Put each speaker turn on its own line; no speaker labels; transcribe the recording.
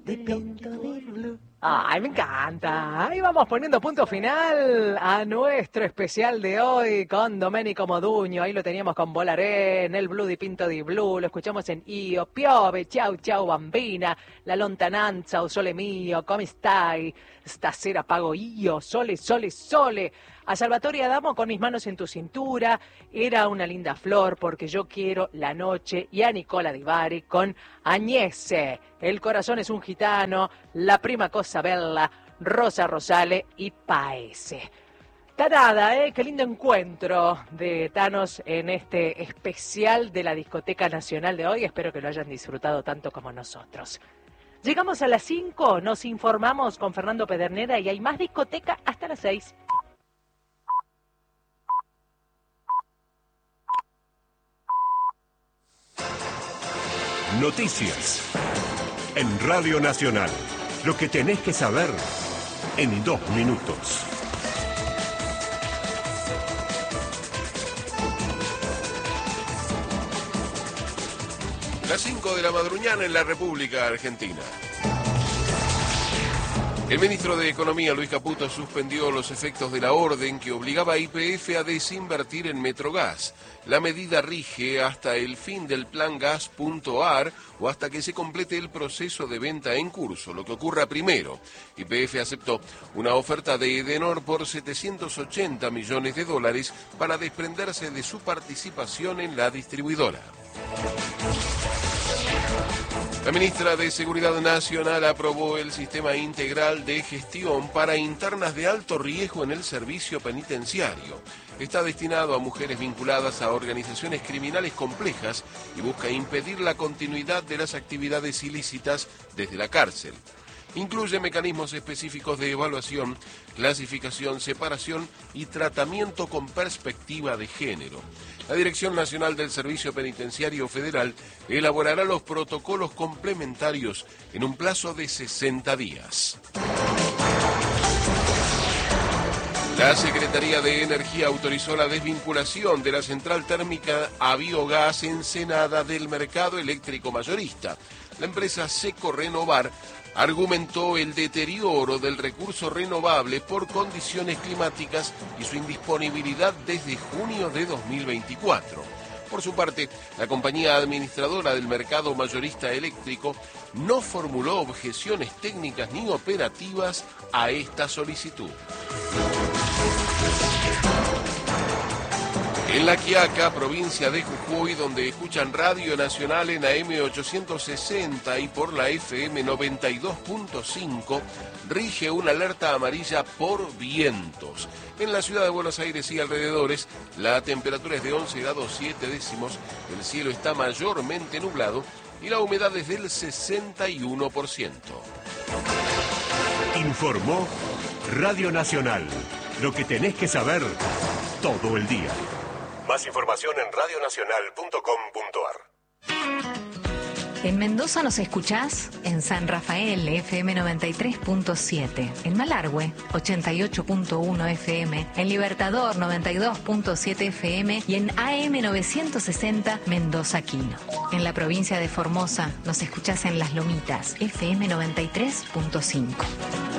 De Pinto di Blue. ¡Ay, me encanta! Ahí vamos poniendo punto final a nuestro especial de hoy con Domenico Modugno. Ahí lo teníamos con Volaré, el Blue di Pinto di Blue. Lo escuchamos en Io, Piove, Ciao Ciao Bambina, La lontananza, O Sole Mio, Come stai? Stasera pago io, Sole, Sole, Sole. A Salvatore Adamo con Mis manos en tu cintura, Era una linda flor porque yo quiero la noche, y a Nicola Di Bari con Agnese, El corazón es un gitano, La prima cosa bella, Rosa Rosale y Paese. Tarada, qué lindo encuentro de Thanos en este especial de la Discoteca Nacional de hoy. Espero que lo hayan disfrutado tanto como nosotros. Llegamos a las 5, nos informamos con Fernando Pedernera y hay más discoteca hasta las 6.
Noticias en Radio Nacional. Lo que tenés que saber en 2 minutos.
Las 5 de la madrugada en la República Argentina. El ministro de Economía, Luis Caputo, suspendió los efectos de la orden que obligaba a YPF a desinvertir en Metrogas. La medida rige hasta el fin del plan gas.ar o hasta que se complete el proceso de venta en curso, lo que ocurra primero. YPF aceptó una oferta de Edenor por $780 millones para desprenderse de su participación en la distribuidora. La ministra de Seguridad Nacional aprobó el sistema integral de gestión para internas de alto riesgo en el servicio penitenciario. Está destinado a mujeres vinculadas a organizaciones criminales complejas y busca impedir la continuidad de las actividades ilícitas desde la cárcel. Incluye mecanismos específicos de evaluación, clasificación, separación y tratamiento con perspectiva de género. La Dirección Nacional del Servicio Penitenciario Federal elaborará los protocolos complementarios en un plazo de 60 días. La Secretaría de Energía autorizó la desvinculación de la central térmica a biogás Ensenada del mercado eléctrico mayorista. La empresa Seco Renovar argumentó el deterioro del recurso renovable por condiciones climáticas y su indisponibilidad desde junio de 2024. Por su parte, la compañía administradora del mercado mayorista eléctrico no formuló objeciones técnicas ni operativas a esta solicitud. En La Quiaca, provincia de Jujuy, donde escuchan Radio Nacional en AM 860 y por la FM 92.5, rige una alerta amarilla por vientos. En la ciudad de Buenos Aires y alrededores, la temperatura es de 11 grados 7 décimos, el cielo está mayormente nublado y la humedad es del 61%.
Informó Radio Nacional. Lo que tenés que saber todo el día. Más información en radionacional.com.ar.
En Mendoza nos escuchás en San Rafael, FM 93.7, en Malargüe, 88.1 FM, en Libertador, 92.7 FM y en AM 960 Mendoza Quino. En la provincia de Formosa nos escuchás en Las Lomitas, FM 93.5.